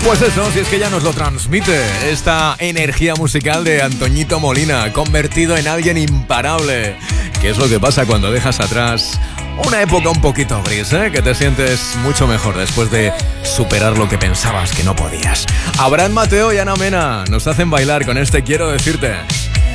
Pues eso, si es que ya nos lo transmite esta energía musical de Antoñito Molina, convertido en alguien imparable. ¿Qué es lo que pasa cuando dejas atrás una época un poquito gris, que te sientes mucho mejor después de superar lo que pensabas que no podías? Abraham Mateo y Ana Mena nos hacen bailar con este Quiero Decirte.